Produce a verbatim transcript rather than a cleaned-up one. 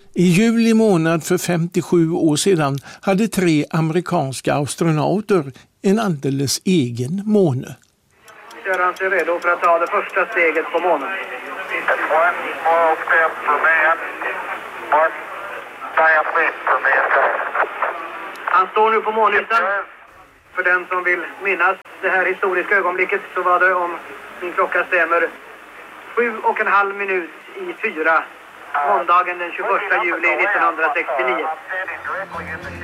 I juli månad för femtiosju år sedan hade tre amerikanska astronauter en alldeles egen måne. Göran sig redo för att ta det första steget på månen. Han står nu på månytan. För den som vill minnas det här historiska ögonblicket så var det, om min klocka stämmer, sju och en halv minut i fyra måndagen den tjugoförsta juli nittonhundrasextionio.